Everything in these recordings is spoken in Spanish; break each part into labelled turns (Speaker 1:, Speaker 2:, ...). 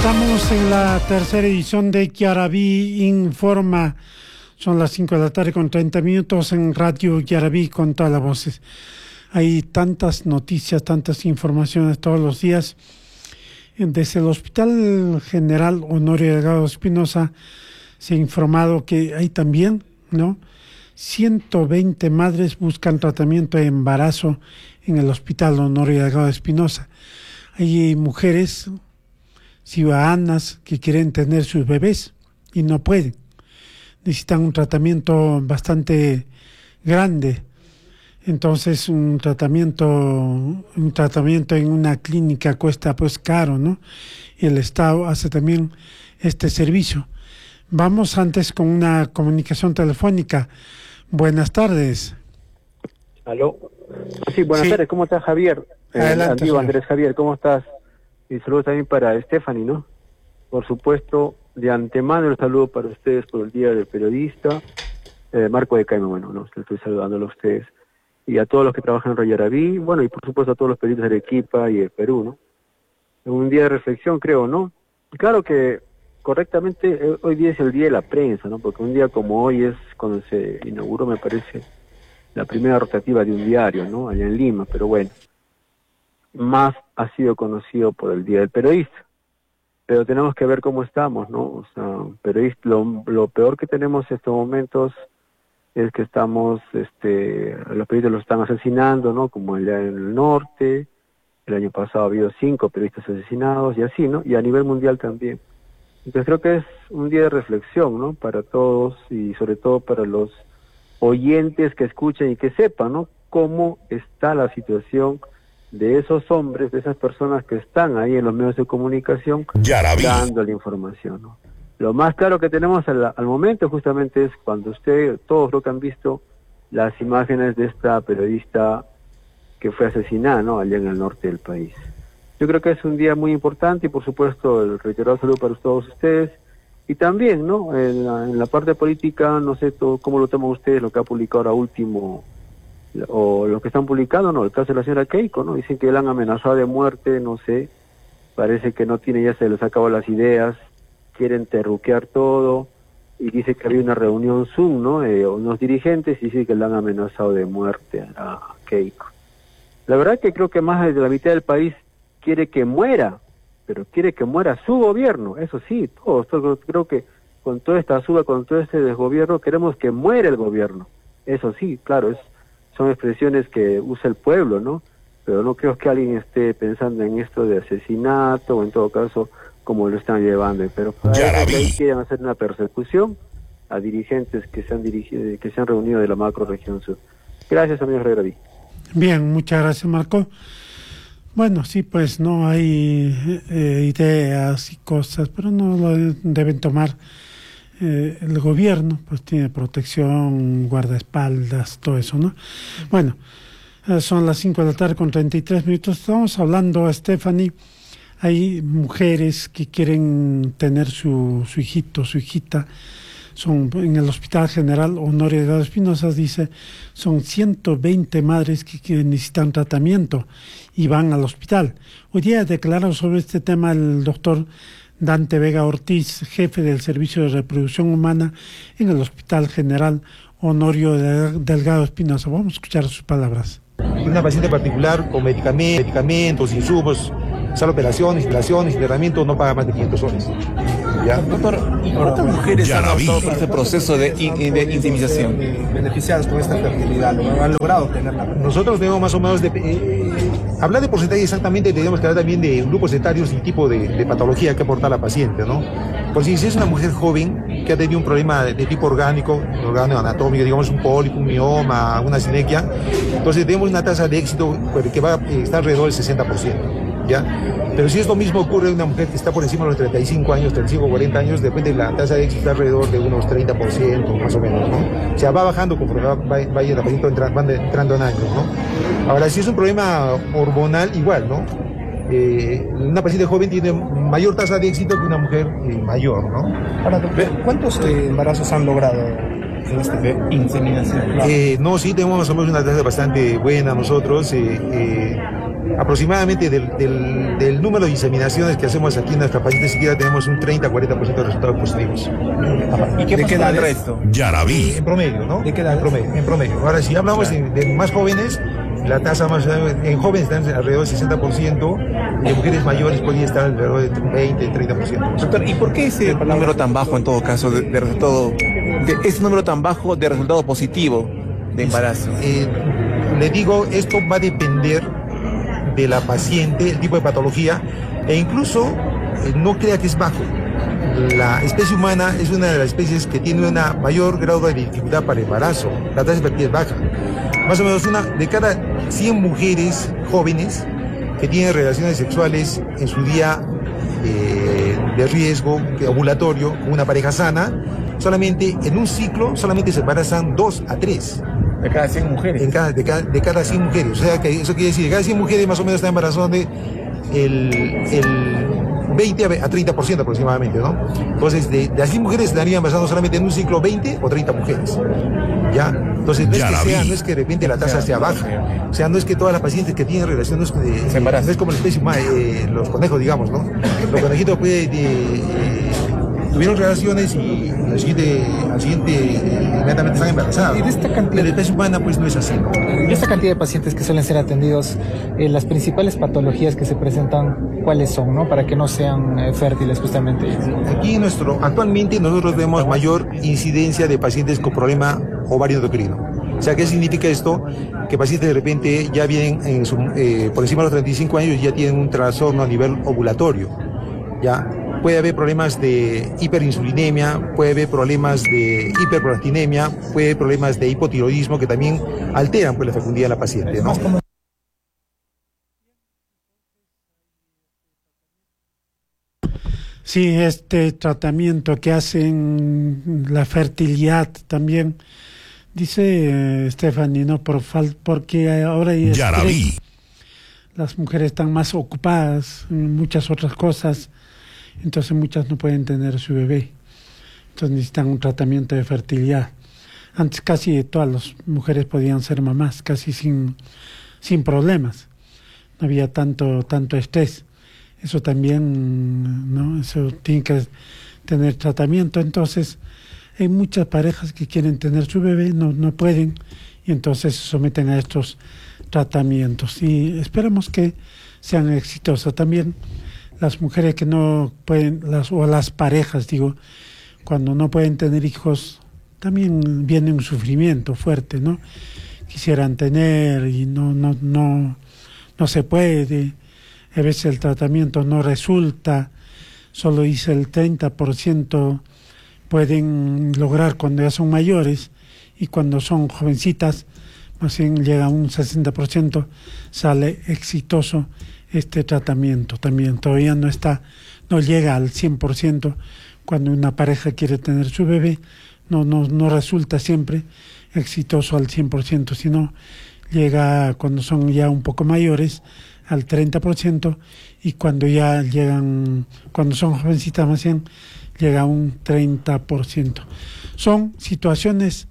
Speaker 1: Estamos en la tercera edición de Yarabí Informa. Son las 5 de la tarde con 30 minutos en Radio Yarabí con todas las voces. Hay tantas noticias, tantas informaciones todos los días. Desde el Hospital General Honorio Delgado Espinosa se ha informado que hay también, 120 madres buscan tratamiento de embarazo en el Hospital Honorio Delgado Espinosa. Hay mujeres ciudadanas que quieren tener sus bebés y no pueden. Necesitan un tratamiento bastante grande. Entonces un tratamiento en una clínica cuesta pues caro, ¿no? Y el Estado hace también este servicio. Vamos antes con una comunicación telefónica. Buenas tardes.
Speaker 2: ¿Aló? Sí, buenas tardes. ¿Cómo estás, Javier?
Speaker 1: Adelante,
Speaker 2: Antiguo Andrés Javier, ¿cómo estás? Y saludos también para Stephanie, ¿no? Por supuesto, de antemano el saludo para ustedes por el Día del Periodista. Marco de Caime, estoy saludándolo a ustedes. Y a todos los que trabajan en Radio Yarabí, y por supuesto a todos los periodistas de Arequipa y el Perú, ¿no? Un día de reflexión, creo, ¿no? Claro que correctamente hoy día es el Día de la Prensa, ¿no? Porque un día como hoy es cuando se inauguró, me parece, la primera rotativa de un diario, ¿no? Allá en Lima, pero bueno. Más ha sido conocido por el Día del Periodista. Pero tenemos que ver cómo estamos, ¿no? O sea, lo peor que tenemos en estos momentos es que estamos, los periodistas los están asesinando, ¿no? Como allá en el norte, el año pasado ha habido 5 periodistas asesinados y así, ¿no? Y a nivel mundial también. Entonces creo que es un día de reflexión, ¿no? Para todos y sobre todo para los oyentes que escuchen y que sepan, ¿no? Cómo está la situación de esos hombres, de esas personas que están ahí en los medios de comunicación dando la información, ¿no? Lo más claro que tenemos al momento justamente es cuando todos lo que han visto las imágenes de esta periodista que fue asesinada, ¿no? Allá en el norte del país. Yo creo que es un día muy importante y por supuesto el reiterado saludo para todos ustedes y también, ¿no? En la parte política, no sé cómo lo toman ustedes, lo que ha publicado ahora último o lo que están publicando, ¿no? El caso de la señora Keiko, ¿no? Dicen que la han amenazado de muerte, no sé, parece que no tiene, ya se les acabó las ideas, quieren terruquear todo, y dice que había una reunión Zoom, ¿no? Unos dirigentes, y dice que la han amenazado de muerte a Keiko. La verdad que creo que más de la mitad del país quiere que muera, pero quiere que muera su gobierno, eso sí, todos creo que con toda esta suba, con todo este desgobierno, queremos que muera el gobierno, eso sí, claro, son expresiones que usa el pueblo, ¿no? Pero no creo que alguien esté pensando en esto de asesinato, o en todo caso, como lo están llevando. Pero para que ahí quieren hacer una persecución a dirigentes que se han reunido de la macro-región sur. Gracias, amigos de David.
Speaker 1: Bien, muchas gracias, Marco. Bueno, sí, pues no hay ideas y cosas, pero no lo deben tomar. El gobierno pues tiene protección, guardaespaldas, todo eso, ¿no? Bueno, son las 5 de la tarde con 33 minutos. Estamos hablando, Stephanie, hay mujeres que quieren tener su hijito, su hijita. Son en el Hospital General Honorio Delgado Espinosa, dice, son 120 madres que necesitan tratamiento y van al hospital. Hoy día declaró sobre este tema el doctor Dante Vega Ortiz, jefe del Servicio de Reproducción Humana en el Hospital General Honorio Delgado Espinosa. Vamos a escuchar sus palabras.
Speaker 3: Una paciente particular con medicamentos, insumos, sala operaciones, internamiento, no paga más de 500 soles. ¿Ya?
Speaker 4: Doctor, ¿cuántas mujeres han optado por este proceso de indemnización?
Speaker 3: Beneficiadas con esta fertilidad, han logrado tenerla. Nosotros tenemos más o menos hablar de porcentaje exactamente, tenemos que hablar también de grupos etarios y tipo de patología que aporta la paciente, ¿no? Por si es una mujer joven que ha tenido un problema de tipo orgánico anatómico, digamos un pólipo, un mioma, una sinequia, entonces tenemos una tasa de éxito que va a estar alrededor del 60%, ¿ya? Pero si esto mismo ocurre en una mujer que está por encima de los 35 años, 35 o 40 años, depende, la tasa de éxito está alrededor de unos 30%, más o menos, ¿no? O sea, va bajando conforme vaya la paciente entrando en años, ¿no? Ahora, si es un problema hormonal, igual, ¿no? Una paciente joven tiene mayor tasa de éxito que una mujer mayor, ¿no?
Speaker 5: Ahora, doctor, ¿cuántos embarazos han logrado en esta inseminación?
Speaker 3: No, sí, tenemos más o menos una tasa bastante buena nosotros. aproximadamente del número de inseminaciones que hacemos aquí en nuestra país, ni siquiera tenemos un 30-40% de resultados positivos.
Speaker 4: ¿Y qué queda el resto?
Speaker 6: Yarabí.
Speaker 3: En promedio, ¿no?
Speaker 5: ¿De qué edad?
Speaker 3: En promedio. Ahora, si hablamos de más jóvenes, la tasa más en jóvenes está alrededor del 60%, de mujeres mayores podría estar alrededor del 20-30%.
Speaker 4: Doctor, ¿y por qué ese número tan bajo en todo caso de resultado, ese número tan bajo de resultado positivo de embarazo?
Speaker 3: Le digo, esto va a depender de la paciente, el tipo de patología, e incluso no crea que es bajo. La especie humana es una de las especies que tiene un mayor grado de dificultad para el embarazo. La tasa de fertilidad es baja. Más o menos una de cada 100 mujeres jóvenes que tienen relaciones sexuales en su día de riesgo ovulatorio con una pareja sana, solamente en un ciclo solamente se embarazan 2 a 3.
Speaker 4: De cada 100 mujeres.
Speaker 3: De cada 100 mujeres. O sea, que eso quiere decir, de cada 100 mujeres más o menos está embarazando el 20 a 30% aproximadamente, ¿no? Entonces, de las 100 mujeres estarían embarazando solamente en un ciclo 20 o 30 mujeres. ¿Ya? Entonces, no es que de repente la tasa sea baja. O sea, no es que todas las pacientes que tienen relaciones no es como la especie humana, los conejos, digamos, ¿no? Los conejitos tuvieron relaciones y al siguiente inmediatamente están embarazados.
Speaker 5: Y de esta cantidad,
Speaker 3: pero la especie humana pues no es así, ¿no?
Speaker 5: De esta cantidad de pacientes que suelen ser atendidos, las principales patologías que se presentan, ¿cuáles son, no? Para que no sean fértiles justamente.
Speaker 3: Aquí actualmente nosotros vemos mayor incidencia de pacientes con problema ovario endocrino. O sea, ¿qué significa esto? Que pacientes de repente ya vienen por encima de los 35 años y ya tienen un trastorno a nivel ovulatorio, ¿ya? Puede haber problemas de hiperinsulinemia, puede haber problemas de hiperprolactinemia, puede haber problemas de hipotiroidismo que también alteran pues la fecundidad de la paciente, ¿no?
Speaker 1: Sí, este tratamiento que hacen la fertilidad también, dice Stephanie, ¿no? Porque ahora las mujeres están más ocupadas en muchas otras cosas. Entonces muchas no pueden tener su bebé, entonces necesitan un tratamiento de fertilidad. Antes casi todas las mujeres podían ser mamás, casi sin problemas, no había tanto estrés. Eso también, ¿no? Eso tiene que tener tratamiento. Entonces hay muchas parejas que quieren tener su bebé, no pueden, y entonces se someten a estos tratamientos, y esperamos que sean exitosos. También las mujeres que no pueden, las parejas, digo, cuando no pueden tener hijos, también viene un sufrimiento fuerte, ¿no? Quisieran tener y no se puede. A veces el tratamiento no resulta, solo dice el 30% pueden lograr cuando ya son mayores, y cuando son jovencitas, más bien llega a un 60%, sale exitoso este tratamiento. También todavía no llega al 100% cuando una pareja quiere tener su bebé, no resulta siempre exitoso al 100%, sino llega cuando son ya un poco mayores al 30%, y cuando cuando son jovencitas más bien, llega a un 30%. Son situaciones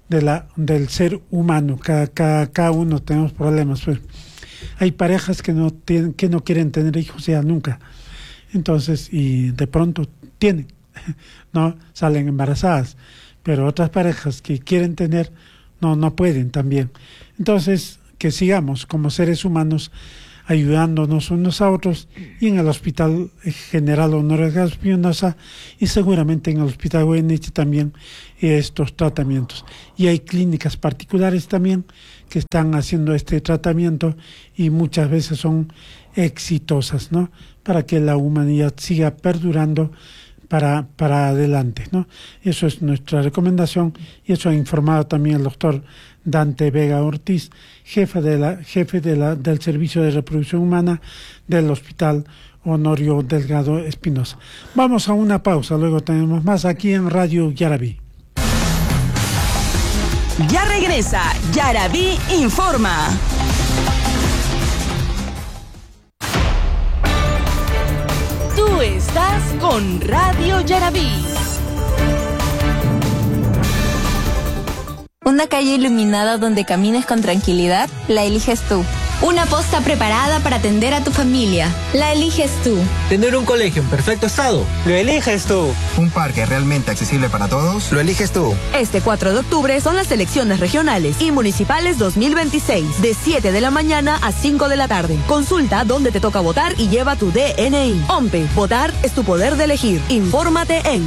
Speaker 1: del ser humano, cada uno tenemos problemas, pues. Hay parejas que no quieren tener hijos ya nunca, entonces, y de pronto tienen, no salen embarazadas, pero otras parejas que quieren tener no pueden también. Entonces, que sigamos como seres humanos ayudándonos unos a otros, y en el Hospital General Honorio Gallo Espinosa, y seguramente en el Hospital Goyeneche también, estos tratamientos. Y hay clínicas particulares también que están haciendo este tratamiento, y muchas veces son exitosas, ¿no? Para que la humanidad siga perdurando para adelante, ¿no? Eso es nuestra recomendación, y eso ha informado también el doctor Dante Vega Ortiz, jefe del Servicio de Reproducción Humana del Hospital Honorio Delgado Espinosa. Vamos a una pausa, luego tenemos más aquí en Radio Yarabí.
Speaker 7: Ya regresa Yarabí Informa. Tú estás con Radio Yarabí.
Speaker 8: Una calle iluminada donde camines con tranquilidad, la eliges tú.
Speaker 6: Una posta preparada para atender a tu familia. La eliges tú.
Speaker 8: Tener un colegio en perfecto estado. Lo eliges tú.
Speaker 9: Un parque realmente accesible para todos. Lo eliges tú.
Speaker 7: Este 4 de octubre son las elecciones regionales y municipales 2026, de 7 de la mañana a 5 de la tarde. Consulta dónde te toca votar y lleva tu DNI. OMPE, votar es tu poder de elegir. Infórmate en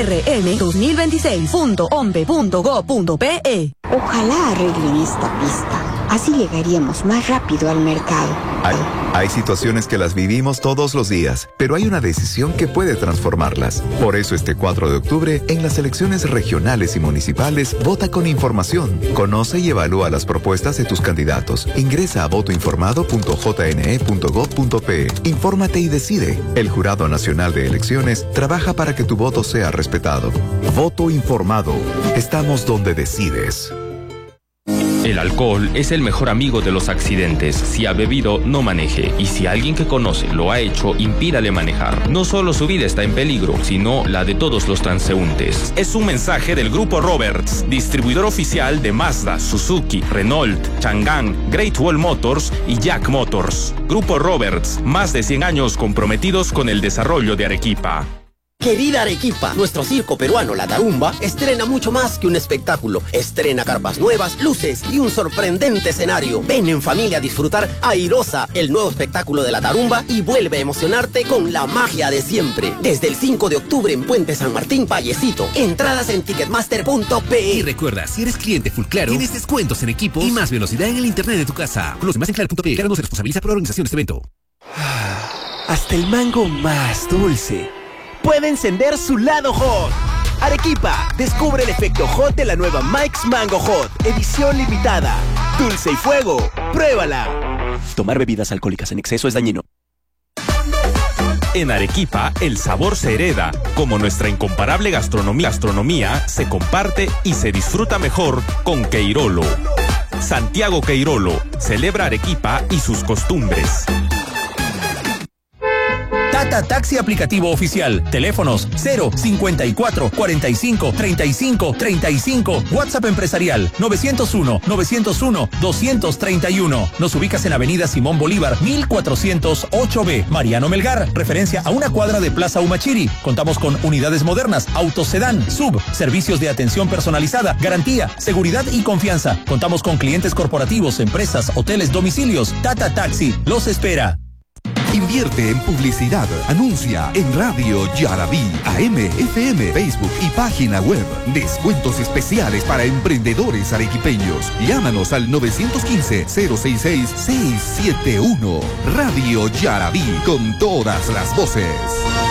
Speaker 7: erm2026.ompe.go.pe.
Speaker 10: Ojalá arreglen esta pista. Así llegaríamos más rápido al mercado.
Speaker 11: Hay situaciones que las vivimos todos los días, pero hay una decisión que puede transformarlas. Por eso este 4 de octubre, en las elecciones regionales y municipales, vota con información. Conoce y evalúa las propuestas de tus candidatos. Ingresa a votoinformado.jne.gov.pe. Infórmate y decide. El Jurado Nacional de Elecciones trabaja para que tu voto sea respetado. Voto informado. Estamos donde decides.
Speaker 12: El alcohol es el mejor amigo de los accidentes. Si ha bebido, no maneje. Y si alguien que conoce lo ha hecho, impídale manejar. No solo su vida está en peligro, sino la de todos los transeúntes. Es un mensaje del Grupo Roberts, distribuidor oficial de Mazda, Suzuki, Renault, Chang'an, Great Wall Motors y Jack Motors. Grupo Roberts, más de 100 años comprometidos con el desarrollo de Arequipa.
Speaker 13: Querida Arequipa, nuestro circo peruano La Tarumba estrena mucho más que un espectáculo. Estrena carpas nuevas, luces y un sorprendente escenario. Ven en familia a disfrutar Airosa, el nuevo espectáculo de La Tarumba, y vuelve a emocionarte con la magia de siempre. Desde el 5 de octubre en Puente San Martín, Vallecito. Entradas en ticketmaster.pe.
Speaker 14: Y recuerda, si eres cliente Full Claro, tienes descuentos en equipos y más velocidad en el internet de tu casa. Conoce más en claro.pe. Claro no se responsabiliza por la organización de este evento.
Speaker 15: Hasta el mango más dulce puede encender su lado hot. Arequipa, descubre el efecto hot de la nueva Mike's Mango Hot, edición limitada. Dulce y fuego, pruébala. Tomar bebidas alcohólicas en exceso es dañino.
Speaker 12: En Arequipa, el sabor se hereda, como nuestra incomparable gastronomía se comparte y se disfruta mejor con Queirolo. Santiago Queirolo celebra Arequipa y sus costumbres.
Speaker 16: Tata Taxi aplicativo oficial. Teléfonos 054 45 35 35. WhatsApp empresarial 901 231. Nos ubicas en Avenida Simón Bolívar 1408B. Mariano Melgar, referencia a una cuadra de Plaza Humachiri. Contamos con unidades modernas, autos sedán, sub, servicios de atención personalizada, garantía, seguridad y confianza. Contamos con clientes corporativos, empresas, hoteles, domicilios. Tata Taxi los espera.
Speaker 17: Invierte en publicidad. Anuncia en Radio Yarabí, AM, FM, Facebook y página web. Descuentos especiales para emprendedores arequipeños. Llámanos al 915-066-671. Radio Yarabí, con todas las voces.